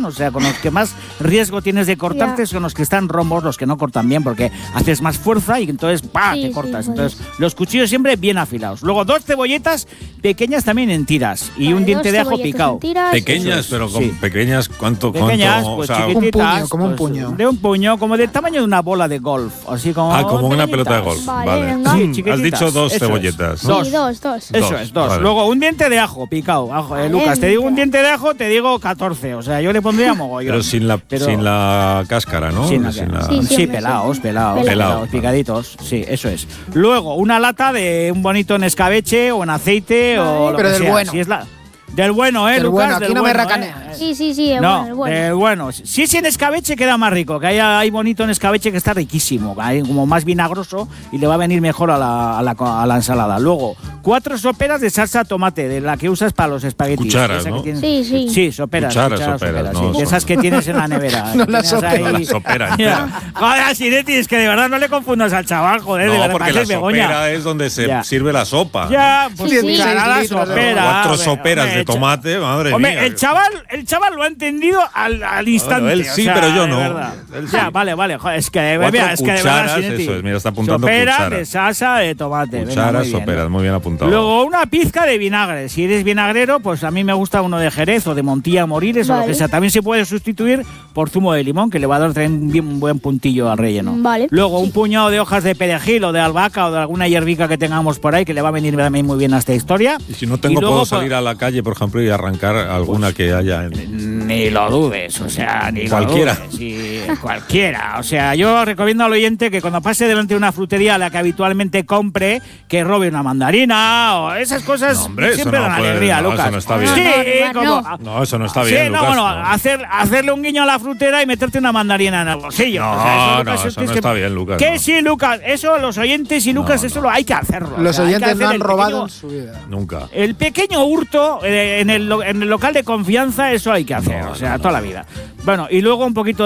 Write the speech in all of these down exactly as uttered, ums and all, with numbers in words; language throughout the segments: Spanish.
o sea, con los que más riesgo tienes de cortarte son los que están rombos, los que no cortan bien, porque haces más fuerza y entonces ¡pah! Sí, te cortas. Sí, entonces, los cuchillos siempre bien afilados. Luego, dos cebolletas pequeñas también en tiras y vale, un diente de ajo picado. Tiras, pequeñas, pero con sí. pequeñas, ¿cuánto? Pequeñas, cuánto, pues o sea, un puño, como un pues, puño. De un puño, como del tamaño de una bola de golf. Así como. Ah, como una pelota de golf. Vale. vale. Sí, has dicho dos Eso cebolletas. Es. Dos. Sí, dos, dos. Eso dos, es, dos. Vale. Luego, un diente de ajo picado. Ajo, eh, vale, Lucas, te digo un diente de ajo, te digo catorce. O sea, yo le pondría mogollón. Pero sin la, pero, sin la cáscara, ¿no? Sin la, sin la... Sí, sí, sí, pelados, pelados, pelados, picaditos. Sí, eso es. Luego, una lata de un bonito en escabeche o en aceite vale. o lo pero que del sea. bueno. Si es la, del bueno, ¿eh, del Lucas? Bueno, aquí del no bueno, me racaneas. ¿eh? Sí, sí, sí, el no, bueno, el bueno. del bueno. Si es en escabeche queda más rico, que hay, hay bonito en escabeche que está riquísimo, hay como más vinagroso y le va a venir mejor a la, a la, a la ensalada. Luego, cuatro soperas de salsa tomate, de la que usas para los espaguetis. Cucharas, ¿no? Tienes, sí, sí. Sí, soperas. Cucharas, cucharas soperas, soperas no, sí. De esas que tienes en la nevera. No las soperas. La sopera entera. Joder, Sinetti, es que de verdad no le confundas al chaval, joder, no, de verdad. porque la Begoña. sopera es donde se ya. sirve la sopa. Ya, pues sí, sí. la sopera. Cuatro hombre, soperas hombre, de tomate, madre hombre, mía. El chaval, el chaval lo ha entendido al, al instante. Bueno, él sí, o sea, pero yo no. Él sí. Ya, vale, vale. Joder, es que, Cuatro mira, es que de verdad, cucharas, Sinetti, eso es, mira, está apuntando soperas cucharas. de salsa de tomate. Cucharas, venga, muy bien. soperas, muy bien apuntado. Luego una pizca de vinagre. Si eres vinagrero, pues a mí me gusta uno de Jerez o de Montilla Moriles vale. o lo que sea. También se puede sustituir por zumo de limón, que le va a dar también un buen puntillo al relleno. Vale. Luego sí. un puñado de hojas de perejil o de albahaca o de alguna hierbica que tengamos por ahí, que le va a venir también muy bien a esta historia. Y si no tengo, y luego, puedo salir a la calle, por ejemplo, y arrancar alguna pues, que haya. En... Ni lo dudes, o sea, ni cualquiera. Lo dudes. Sí, cualquiera. O sea, yo recomiendo al oyente que cuando pase delante de una frutería a la que habitualmente compre, que robe una mandarina o esas cosas. No, hombre, siempre eso no dan puede, alegría, no, Lucas. Eso no está bien. Sí, no, como, no. no, eso no está bien, sí, Lucas. No, bueno, no. Hacer, hacerle un guiño a la frutera y meterte una mandarina en el bolsillo. No, o sea, eso, no, Lucas, eso, eso no está bien, Lucas. Que no. sí, Lucas, eso los oyentes y Lucas, no, eso no. lo hay que hacerlo. Los o sea, oyentes no han robado pequeño, en su vida. Nunca. El pequeño hurto eh, en, el, en el local de confianza, eso hay que hacer, no, o sea, no, toda no. la vida. Bueno, y luego un poquito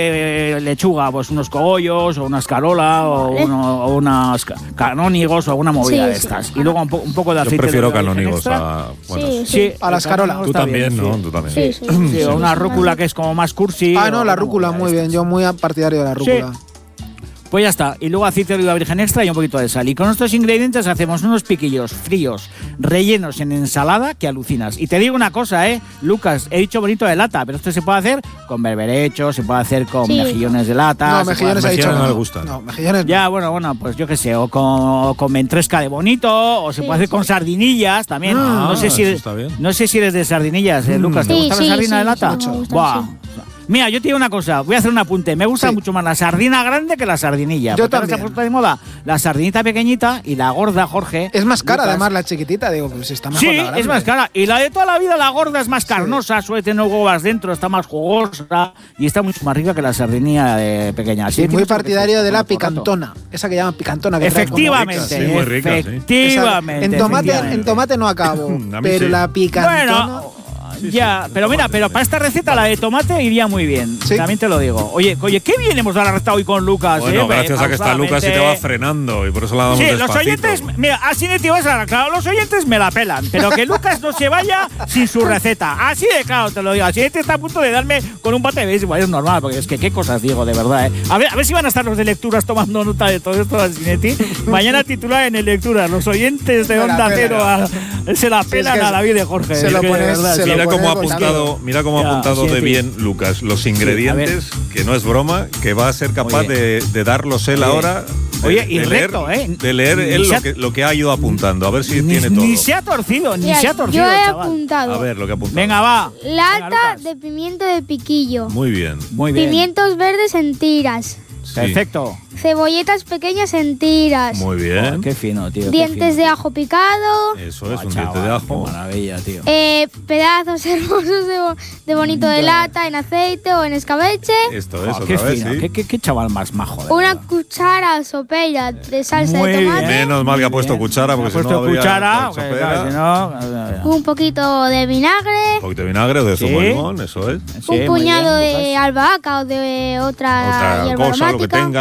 de lechuga, pues unos cogollos o una escarola o, uno, o unos canónigos o alguna movida sí, de estas. Sí. Y luego un, po un poco de aceite. Yo prefiero de canónigos a, bueno, sí, sí. Sí, a la escarola. Tú también, bien, ¿no? Sí. Tú también. Sí, sí. sí, sí, o una rúcula que es como más cursi. Ah, no, la rúcula, muy bien. Yo muy partidario de la rúcula. Sí. Pues ya está. Y luego aceite de oliva virgen extra y un poquito de sal. Y con estos ingredientes hacemos unos piquillos fríos, rellenos en ensalada que alucinas. Y te digo una cosa, ¿eh? Lucas, he dicho bonito de lata, pero esto se puede hacer con berberecho, se puede hacer con sí. mejillones de lata. No, mejillones ha dicho no. no me gustan. No, mejillones Ya, no. bueno, bueno, pues yo qué sé, o con, con ventresca de bonito, o se sí, puede hacer sí. con sardinillas también. Ah, no, sé si eres, no sé si eres de sardinillas, ¿eh, Lucas? ¿Te sí, gusta sí, la sardina sí, de lata? Sí, me gusta, Buah. sí. Mira, yo te digo una cosa, voy a hacer un apunte. Me gusta sí. mucho más la sardina grande que la sardinilla. Yo también. Se ha puesto de moda la sardinita pequeñita y la gorda, Jorge. Es más cara, Lucas. además, la chiquitita. Digo, pues está mejor. Sí, la grande. es más cara. Y la de toda la vida, la gorda, es más carnosa, sí. suele tener huevas dentro, está más jugosa y está mucho más rica que la sardinilla de pequeña. Sí, muy partidario de la picantona. Esa que llaman picantona. Que efectivamente, rica, sí, muy rica, efectivamente. Esa, en, tomate, en tomate no acabo, pero sí. la picantona… Bueno, Sí, ya, sí, pero mira, pero para esta receta la de tomate iría muy bien. ¿Sí? También te lo digo. Oye, oye, qué bien hemos dado la receta hoy con Lucas. Bueno, ¿eh? gracias a que está Lucas y te va frenando y por eso la damos Sí, despacito. los oyentes, mira, así de tío, claro, los oyentes me la pelan, pero que Lucas no se vaya sin su receta. Así de claro te lo digo. Así está a punto de darme con un bate de béisbol, es normal, porque es que qué cosas digo, de verdad, ¿eh? A ver, a ver si van a estar los de lecturas tomando nota de todo esto, Sinetti. Mañana titular en el lecturas, los oyentes de Onda Cero a, se la pelan sí, es que a la vida de Jorge. Se lo pones, se mira lo cómo ha apuntado. Mira cómo ha apuntado sí, de sí. bien Lucas los ingredientes, sí, que no es broma, que va a ser capaz de, de darlos él Oye. ahora. De, Oye, y de recto, leer, ¿eh? De leer él lo que, lo que ha ido apuntando, a ver si ni, tiene todo. Ni se ha torcido, ni Mira, se ha torcido. Yo he chaval. apuntado. A ver lo que ha apuntado. Venga, va. Lata Venga, de pimiento de piquillo. Muy bien. Muy bien. Pimientos verdes en tiras. Sí. Perfecto. Cebolletas pequeñas en tiras. Muy bien. Oh, qué fino, tío. Dientes fino, de ajo picado. Eso es, oh, un chaval, diente de ajo. Qué maravilla, tío. Eh, pedazos hermosos de, bo de bonito de lata en aceite o en escabeche. Esto es, oh, otra qué vez, fino. sí. ¿Qué, qué, qué chaval más majo. Una verdad. cuchara sopera de salsa Muy de tomate. bien. Menos mal que ha puesto Bien. cuchara, porque ha si no puesto habría cuchara, sopera. que, claro, si no, Un poquito de vinagre. Un poquito de vinagre o de zumo Sí. de limón, eso es. Sí, un puñado bien, de Lucas. albahaca o de otra, Otra hierba cosa, lo que aromática. tengas, puedes arrancar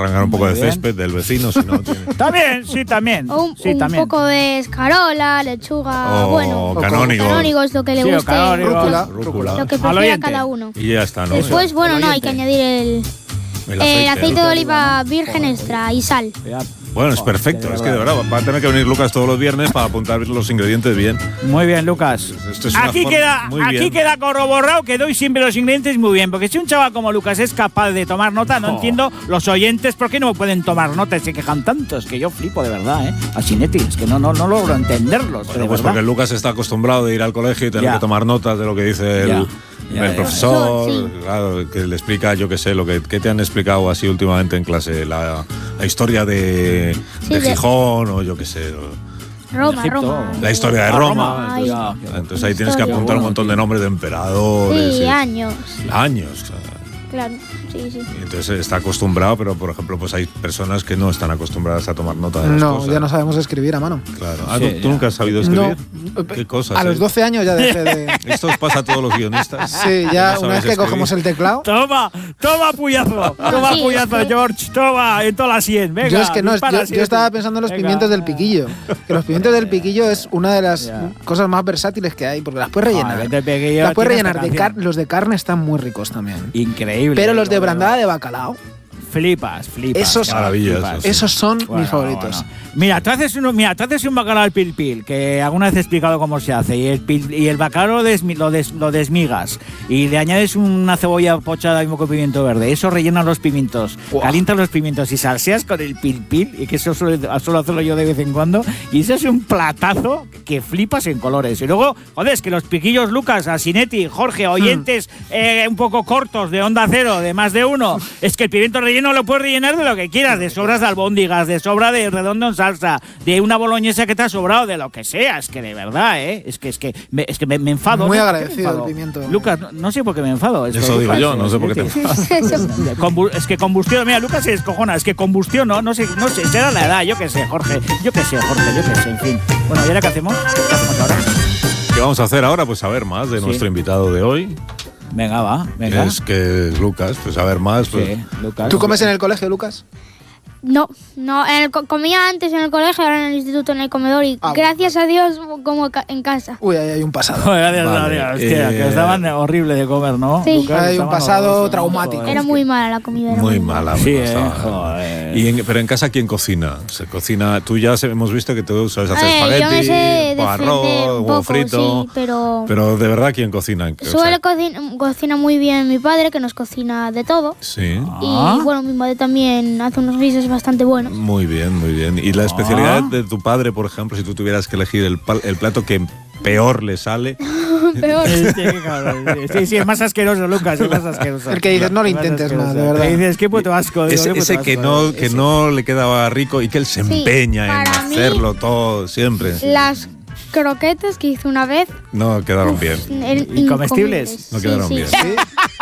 arrancar un poco de césped del vecino, si no tiene... También, sí, también. O un, sí, un también. poco de escarola, lechuga, O bueno. canónigos. Canónigos, lo que le Sí, o guste. canónigos. Rúcula. Rúcula. Lo que Al prefiera oyente. cada uno. Y ya está, ¿no? Después, Ya. bueno, El no, hay oyente. que añadir el, El el aceite de ¿no? oliva virgen extra y sal. Bueno, es perfecto. Es que de verdad va a tener que venir Lucas todos los viernes para apuntar los ingredientes bien. Muy bien, Lucas. Esto es una Aquí, forma- queda, muy aquí bien. queda corroborado que doy siempre los ingredientes muy bien. Porque si un chaval como Lucas es capaz de tomar nota, no Oh. entiendo los oyentes por qué no pueden tomar nota y se quejan tanto. Es que yo flipo de verdad, ¿eh? A Sinetti, es que no, no, no logro entenderlos. Bueno, de pues verdad. porque Lucas está acostumbrado de ir al colegio y tener Ya. que tomar notas de lo que dice el, Ya, ya, el ya. profesor, Sí. claro, que le explica, yo qué sé, lo que, que te han explicado así últimamente en clase, la, la historia de, Sí, de de- Gijón o yo qué sé, Roma, Egipto. Roma. la historia de Ah, Roma. Ay. ya, Entonces ahí tienes que Historia. apuntar un montón de nombres de emperadores. Sí, y- años. años. claro. Claro, sí, sí. Y entonces está acostumbrado, pero por ejemplo, pues hay personas que no están acostumbradas a tomar nota de las No, cosas. ya no sabemos escribir a mano. Claro. Ah, Sí, ¿tú, tú ya. nunca has sabido escribir? No. ¿Qué cosas? A eh? los doce años ya dejé de. Esto os pasa a todos los guionistas. Sí, ya No una vez sabéis que escribir. cogemos el teclado. Toma, toma puyazo, toma sí, puyazo, es que- George, toma, en toda la sien, venga. Yo es que no, dispara, yo, yo Sinetti. estaba pensando en los Venga. pimientos del piquillo. Que los pimientos del piquillo es una de las Ya. cosas más versátiles que hay, porque las puedes rellenar. Ah, el piquillo las puedes tiene rellenar esta de canción. carne. Los de carne están muy ricos también. Increíble. Pero los de Bueno, brandada de bacalao, Flipas, flipas. Esos- claro, Maravilla, flipas. esos sí. esos son Bueno, mis favoritos. bueno. Mira, tú haces, uno, mira, tú haces un bacalao al pil pil, que alguna vez he explicado cómo se hace, y el, pil- y el bacalao lo, desmi- lo, des- lo desmigas, y le añades una cebolla pochada y un poco de pimiento verde, eso rellena los pimientos, Buah. calientas los pimientos y salseas con el pil pil, y que eso suelo, suelo hacerlo yo de vez en cuando, y eso es un platazo que flipas en colores. Y luego, joder, es que los piquillos Lucas, a Sinetti, Jorge, oyentes eh, un poco cortos de Onda Cero, de más de uno, es que el pimiento relleno lo puedes rellenar de lo que quieras, de sobras de albóndigas, de sobra de redondo en salsa, de una boloñesa que te ha sobrado, de lo que sea. Es que de verdad, ¿eh? Es que, es que, me, es que me, me enfado. Muy ¿no? agradecido ¿Por qué me enfado? del pimiento. Lucas, no, no sé por qué me enfado. Es Eso que, digo Lucas, yo, no sé por qué te Sinetti. Eso. Combu- es que combustión, mira, Lucas se descojona, es que combustión, no, no sé, no sé, será la edad, yo qué sé, Jorge, yo qué sé, Jorge, yo qué sé, en fin. Bueno, ¿y ahora qué hacemos? ¿Qué hacemos ahora? ¿Qué vamos a hacer ahora? Pues saber más de Sí. nuestro invitado de hoy. Venga, va, venga. Es que es Lucas, pues saber más. Pues, Sí, Lucas. ¿Tú comes en el colegio, Lucas? No, no, en el co- comía antes en el colegio, ahora en el instituto, en el comedor y Ah, gracias a Dios como ca- en casa. Uy, ahí hay un pasado. Joder, gracias, Vale, gracias, hostia, eh, que estaban horrible de comer, ¿no? Sí. Lucas, Hay un estaban pasado horrorosos, traumático. joder, Era es muy que- mala la comida. Era muy muy mala. Sí, muy eh, pasada. joder. Y en- pero en casa, ¿quién cocina? Se cocina. Tú ya se- hemos visto que tú sabes hacer Eh, yo me espagueti, sé o defender arroz, un huevo poco, frito. sí, pero, Pero de verdad, ¿quién cocina? O sea, suele cocina, cocina muy bien mi padre, que nos cocina de todo. Sí. Ah. Y bueno, mi madre también hace unos guisos bastante buenos. Muy bien, muy bien. ¿Y la Ah. especialidad de tu padre, por ejemplo, si tú tuvieras que elegir el, pal- el plato que peor le sale? Peor. Sí, qué cabrón, sí, sí, sí, es más asqueroso, Lucas, es más asqueroso. El que dices, no lo Es más intentes asqueroso. más, de verdad. Le dices, qué puto asco. digo, Ese, qué puto ese que, asco, no, eh. que no le quedaba rico y que él se Sí, empeña en para mí- hacerlo todo siempre. Las croquetas que hice una vez No quedaron bien. eran ¿Y comestibles? incomibles. No Sí, quedaron sí. bien. ¿Sí?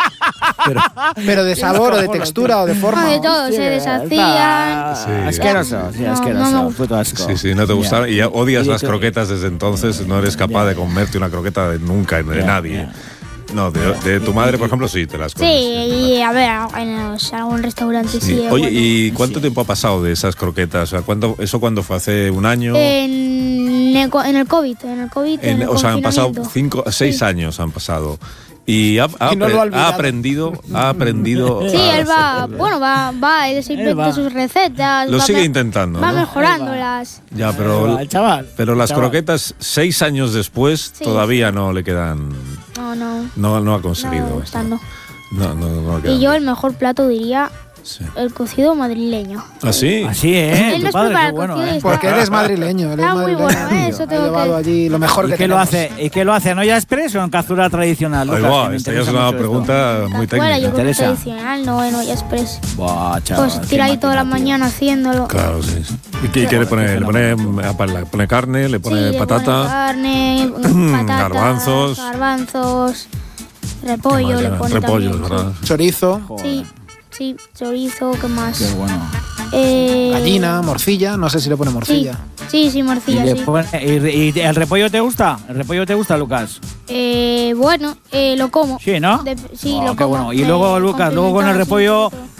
Pero de sabor o de textura o de Ah, forma. de todo, se deshacían. Sí. Asqueroso, sí, No, asqueroso, no me puto asco. Sí, sí, no te gustaron. Y ya odias Y las tú- croquetas desde entonces. No eres capaz Ya. de comerte una croqueta de nunca, de Ya, nadie. ya. No, de, de tu madre, por ejemplo, sí, te las comes. Sí, y a ver, en los- algún restaurante sí. Sí. eh, Oye, bueno. ¿y cuánto Sí. tiempo ha pasado de esas croquetas? O sea, ¿cuánto, ¿eso cuándo fue? ¿Hace un año? En el, co- en el COVID, en el COVID, en, En- el o sea, han pasado confinamiento. cinco, seis Sí. años han pasado. Y ha, ha Y no lo ha apre- olvidado. ha aprendido, ha aprendido. Sí, a él va, hacerlo. bueno, va, va, él se Él inventa va. sus recetas. Lo va sigue me- intentando, Va ¿no? mejorándolas. Ya, pero, El chaval. pero las chaval. croquetas, seis años después, Sí. todavía no le quedan. No, no. No, no ha No, conseguido. esta no. No, no, no le quedan Y yo bien. el mejor plato diría Sí. el cocido madrileño. ¿Ah, sí? Así, ¿eh? Él Tu nos padre, prepara qué el bueno, cocido y ¿eh? está- Porque él es madrileño. Él es Está muy madrileño. bueno, ¿eh? Eso Ha tengo llevado que- allí lo mejor ¿Y que qué lo tenemos. hace? ¿Y qué lo hace? ¿En olla express o en cazuela tradicional? Ahí Lucas? va, Que me esta ya interesa es una mucho esto. pregunta muy Bueno, técnica. yo creo que interesa. tradicional, no en olla express. Buah, chaval. Pues qué tira ahí toda la máquina, tío. mañana haciéndolo. Claro, sí. sí. ¿Y qué, qué le pone? ¿Le pone, le pone carne? ¿Le pone Sí, le patata? pone carne, patatas, Garbanzos. garbanzos, ¿Qué repollo más le lleva? pone Repollos, también, ¿verdad? Chorizo, Joder, Sí, sí, chorizo, ¿qué más? Qué bueno. Eh, gallina, morcilla. No sé si le pone Sí, morcilla. sí, sí, ¿Y, morcilla, le sí. pone- y- y el repollo te gusta? ¿El repollo te gusta, Lucas? Eh, bueno, eh, lo como. Sí, ¿no? De- sí, Oh, lo qué como. bueno. Y Eh, luego, Lucas, luego con el pimientos, repollo, sí, sí,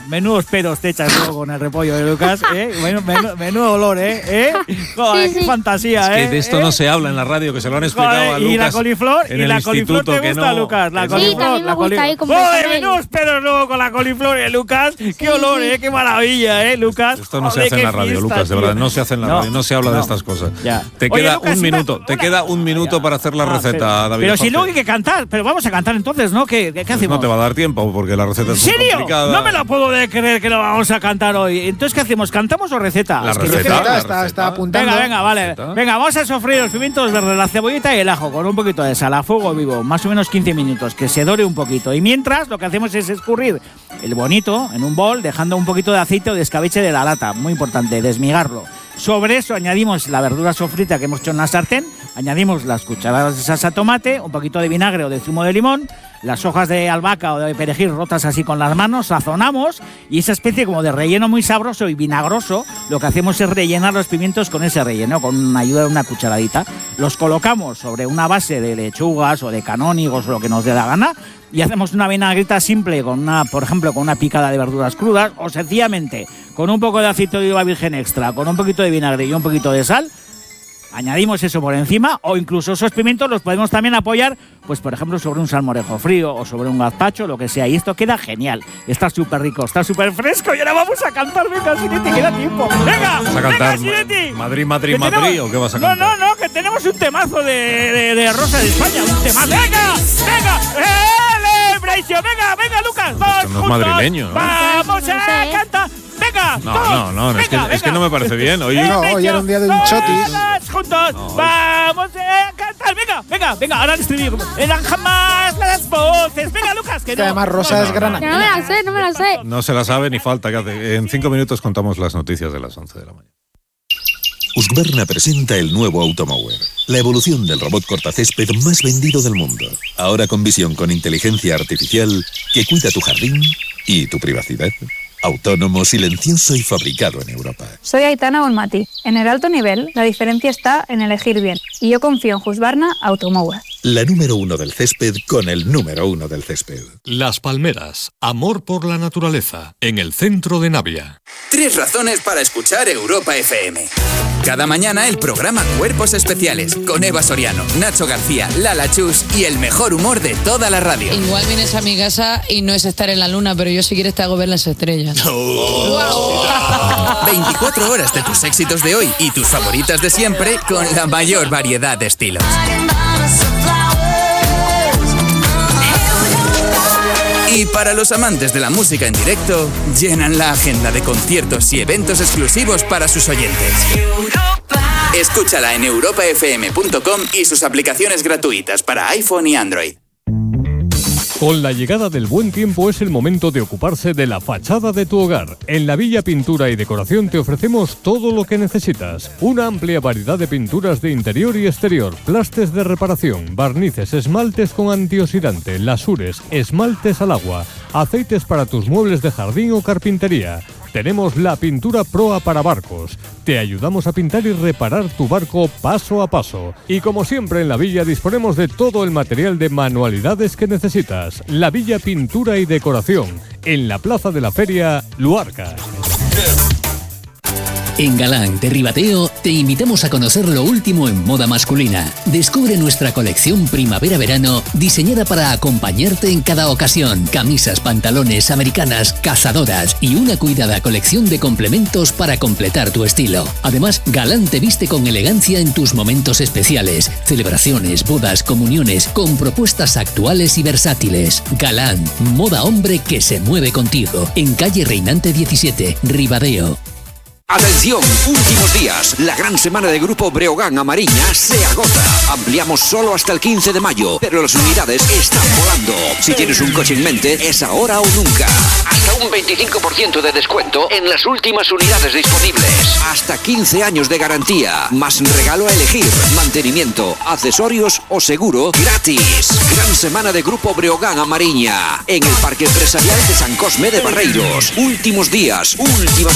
menudos pedos te echas luego con el repollo de Lucas, ¿eh? Menudo, menudo olor, ¿eh? ¿Eh? Joder, sí, qué sí. fantasía, es ¿eh? que de esto ¿eh? no se habla en la radio, que se lo han explicado Joder, a Lucas. Y la coliflor, en y el la coliflor te gusta, no, Lucas. La sí, coliflor, también me la gusta coliflor. ahí con ¡Joder, bechamel! menudos pedos luego con la coliflor, ¿eh, Lucas? Sí, ¡Qué olor, sí. eh! ¡Qué maravilla, eh, Lucas! Esto no Joder, se hace en la qué radio, fiesta, Lucas, de tío. verdad, no se hace en la No, radio, no se habla no. de estas cosas. Ya. Te Oye, queda Lucas, un una- minuto, te una- queda un minuto Ya. para hacer la Ah, receta, pero, David. Pero si Jorge. luego hay que cantar, pero vamos a cantar entonces, ¿no? ¿Qué, qué, qué Pues hacemos? no te va a dar tiempo, porque la receta ¿En es muy serio? complicada. No me lo puedo de creer que lo vamos a cantar hoy. Entonces, ¿qué hacemos? ¿Cantamos o receta? La Es que yo receta, creo- Está, la está, está receta. apuntando. Venga, venga, vale. Receta. Venga, vamos a sofreír los pimientos verdes, la cebollita y el ajo con un poquito de sal a fuego vivo, más o menos quince minutos, que se dore un poquito. Y mientras, lo que hacemos es escurrir el bonito en un bol, dejando un poquito de aceite o de escabeche de la lata. Muy importante, desmigarlo. Sobre eso añadimos la verdura sofrita que hemos hecho en la sartén, añadimos las cucharadas de salsa de tomate, un poquito de vinagre o de zumo de limón, las hojas de albahaca o de perejil rotas así con las manos, sazonamos y esa especie como de relleno muy sabroso y vinagroso, lo que hacemos es rellenar los pimientos con ese relleno, con ayuda de una cucharadita. Los colocamos sobre una base de lechugas o de canónigos o lo que nos dé la gana y hacemos una vinagreta simple, con una, por ejemplo, con una picada de verduras crudas o sencillamente con un poco de aceite de oliva virgen extra, con un poquito de vinagre y un poquito de sal. Añadimos eso por encima o incluso esos pimientos los podemos también apoyar, pues por ejemplo sobre un salmorejo frío o sobre un gazpacho, lo que sea. Y esto queda genial. Está súper rico, está súper fresco y ahora vamos a cantar. Venga, Sinetti, queda tiempo. ¡Venga! ¿Vas a cantar venga, Sinetti! Madrid, Madrid, Que Madrid tenemos- o qué vas a No, cantar? no, no, que tenemos un temazo de, de, de Rosa de España. Un temazo. ¡Venga! ¡Venga! ¡Celebration! ¡Venga, venga, Lucas! ¡Vamos Esto no es juntos! madrileño, ¿no? ¡Vamos No sé, a ¿eh? cantar! ¡Venga! No, todos! no, no, es que- Venga, es que venga. no me parece bien, oye. No, hoy era un día de un chotis. Todos juntos, vamos a cantar. Venga, venga, venga, ahora el estribillo. Eran jamás las voces. Venga, Lucas, que Que no. además Rosa No, es no, grana. Que no me la sé, no me la sé. No se la sabe ni falta que hace. En cinco minutos contamos las noticias de las once de la mañana. Husqvarna presenta el nuevo Automower, la evolución del robot cortacésped más vendido del mundo. Ahora con visión con inteligencia artificial que cuida tu jardín y tu privacidad. Autónomo, silencioso y fabricado en Europa. Soy Aitana Bonmati. En el alto nivel, la diferencia está en elegir bien. Y yo confío en Husqvarna Automower. La número uno del césped con el número uno del césped. Las Palmeras, amor por la naturaleza, en el centro de Navia. Tres razones para escuchar Europa F M. Cada mañana el programa Cuerpos Especiales con Eva Soriano, Nacho García, Lala Chus y el mejor humor de toda la radio. Igual vienes a mi casa y no es estar en la luna, pero yo si quieres te hago ver las estrellas. veinticuatro horas de tus éxitos de hoy y tus favoritas de siempre con la mayor variedad de estilos. Y para los amantes de la música en directo, llenan la agenda de conciertos y eventos exclusivos para sus oyentes. Escúchala en europa f m punto com y sus aplicaciones gratuitas para iPhone y Android. Con la llegada del buen tiempo es el momento de ocuparse de la fachada de tu hogar. En la Villa Pintura y Decoración te ofrecemos todo lo que necesitas. Una amplia variedad de pinturas de interior y exterior, plastes de reparación, barnices, esmaltes con antioxidante, lasures, esmaltes al agua, aceites para tus muebles de jardín o carpintería. Tenemos la pintura proa para barcos. Te ayudamos a pintar y reparar tu barco paso a paso. Y como siempre en la Villa disponemos de todo el material de manualidades que necesitas. La Villa Pintura y Decoración, en la Plaza de la Feria, Luarca. En Galán de Ribadeo te invitamos a conocer lo último en moda masculina. Descubre nuestra colección primavera-verano diseñada para acompañarte en cada ocasión. Camisas, pantalones, americanas, cazadoras y una cuidada colección de complementos para completar tu estilo. Además, Galán te viste con elegancia en tus momentos especiales, celebraciones, bodas, comuniones, con propuestas actuales y versátiles. Galán, moda hombre que se mueve contigo. En calle Reinante diecisiete, Ribadeo. Atención, últimos días. La gran semana de Grupo Breogán a Mariña se agota. Ampliamos solo hasta el quince de mayo, pero las unidades están volando. Si tienes un coche en mente, es ahora o nunca. Hasta un veinticinco por ciento de descuento en las últimas unidades disponibles. Hasta quince años de garantía. Más regalo a elegir. Mantenimiento, accesorios o seguro gratis. Gran semana de Grupo Breogán a Mariña. En el Parque Empresarial de San Cosme de Barreiros. Últimos días, últimas